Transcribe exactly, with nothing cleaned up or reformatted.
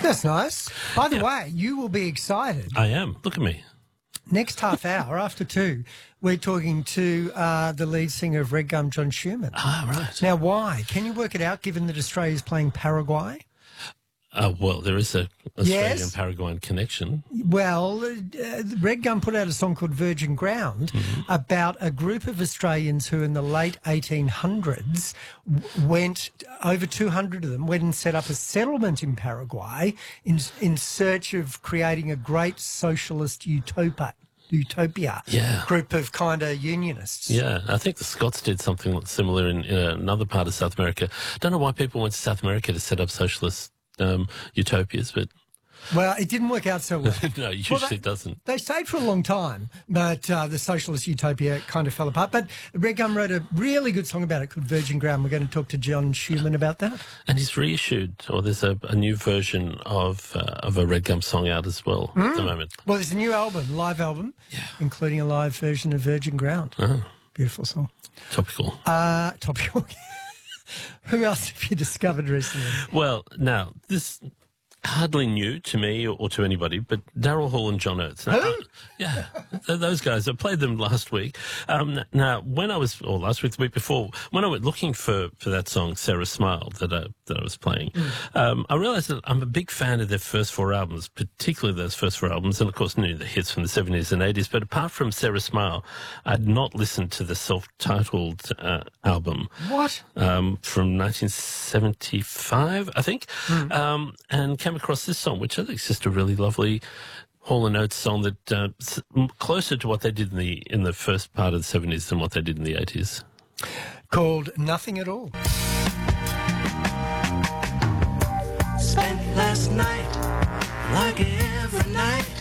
That's nice. By the Yeah. way, you will be excited. I am. Look at me. Next half hour, after two, we're talking to uh, the lead singer of Red Gum, John Schumann. Ah, right. Now, why? Can you work it out, given that Australia is playing Paraguay? Uh, well, there is a Yes. Australian-Paraguayan connection. Well, uh, Red Gum put out a song called Virgin Ground Mm-hmm. about a group of Australians who in the late eighteen hundreds w- went, over two hundred of them, went and set up a settlement in Paraguay in, in search of creating a great socialist utopia. Utopia Yeah. group of kind of unionists. Yeah, I think the Scots did something similar in, in another part of South America. Don't know why people went to South America to set up socialist um, utopias, but Well, it didn't work out so well. no, usually Well, they- it doesn't. They stayed for a long time, but uh, the socialist utopia kind of fell apart. But Red Gum wrote a really good song about it called Virgin Ground. We're going to talk to John Schumann about that. And he's reissued, or there's a, a new version of uh, of a Red Gum song out as well at the moment. Well, there's a new album, live album, including a live version of Virgin Ground. Oh, Beautiful song. topical. Uh, topical. Who else have you discovered recently? Well, now, this hardly new to me or, or to anybody, but Daryl Hall and John Oates. Now, Who? yeah, th- those guys. I played them last week. Um, now, when I was, or last week, the week before, when I went looking for, for that song, Sarah Smile, that I, that I was playing, um, I realized that I'm a big fan of their first four albums, particularly those first four albums, and of course, knew the hits from the seventies and eighties. But apart from Sarah Smile, I'd not listened to the self-titled uh, album. What? Um, from nineteen seventy-five, I think, um, and came across this song, which I think is just a really lovely Hall and Oates song that uh, s- m- closer to what they did in the in the first part of the seventies than what they did in the eighties. Called Nothing at All. Spent last night like every night